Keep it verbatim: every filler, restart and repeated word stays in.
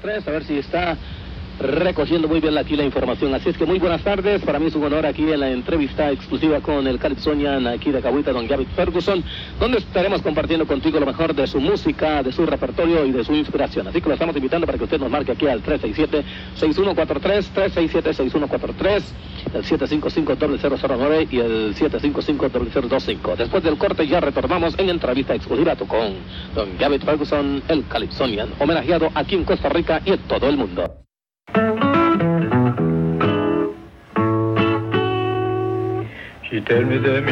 tres, a ver si está recogiendo muy bien aquí la información. Así es que muy buenas tardes, para mí es un honor aquí en la entrevista exclusiva con el Calypsonian aquí de Cahuita, don Gavin Ferguson, donde estaremos compartiendo contigo lo mejor de su música, de su repertorio y de su inspiración. Así que lo estamos invitando para que usted nos marque aquí al tres seis siete, seis uno cuatro tres, tres seis siete, seis uno cuatro tres, el siete cinco cinco, cero cero cero nueve y el siete cinco cinco, cero cero dos cinco. Después del corte ya retornamos en entrevista exclusiva con don Gavin Ferguson, el Calypsonian, homenajeado aquí en Costa Rica y en todo el mundo. She tell me that